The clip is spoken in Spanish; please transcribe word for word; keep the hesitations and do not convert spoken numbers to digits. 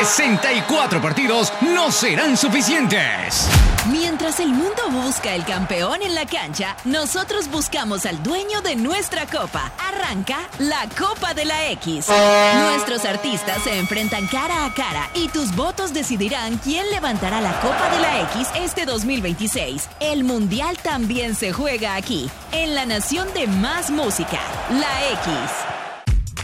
sesenta y cuatro partidos no serán suficientes. Mientras el mundo busca el campeón en la cancha, nosotros buscamos al dueño de nuestra copa. Arranca la Copa de la X. Nuestros artistas se enfrentan cara a cara y tus votos decidirán quién levantará la Copa de la X este dos mil veintiséis. El Mundial también se juega aquí, en la nación de más música, la X.